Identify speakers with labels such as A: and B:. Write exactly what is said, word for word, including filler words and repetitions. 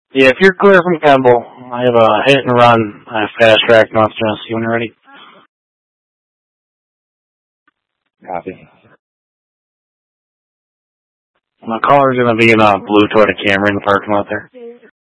A: Yeah, if you're clear from Kemble, I have a hit and run uh, fast track North Genesee when you're ready. Copy. My caller's going to be in a blue Toyota Camry in the parking lot there.